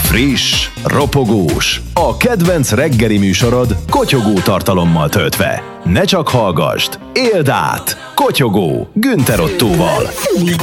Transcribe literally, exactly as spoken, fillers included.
Friss, ropogós, a kedvenc reggeli műsorod kotyogó tartalommal töltve. Ne csak hallgasd, éld át! Kotyogó, Günther Ottóval.